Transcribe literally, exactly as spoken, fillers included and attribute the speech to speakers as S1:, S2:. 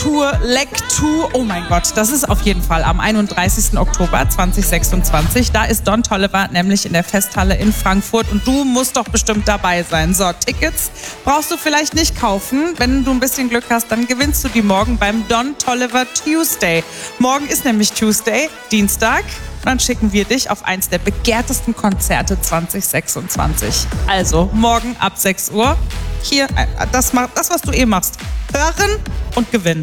S1: Tour Leg zwei. Oh mein Gott, das ist auf jeden Fall am einunddreißigsten Oktober zweitausendsechsundzwanzig. Da ist Don Toliver nämlich in der Festhalle in Frankfurt und du musst doch bestimmt dabei sein. So, Tickets brauchst du vielleicht nicht kaufen. Wenn du ein bisschen Glück hast, dann gewinnst du die morgen beim Don Toliver Tuesday. Morgen ist nämlich Tuesday, Dienstag. Und dann schicken wir dich auf eins der begehrtesten Konzerte zweitausendsechsundzwanzig. Also morgen ab sechs Uhr hier, das, das was du eh machst, hören und gewinnen.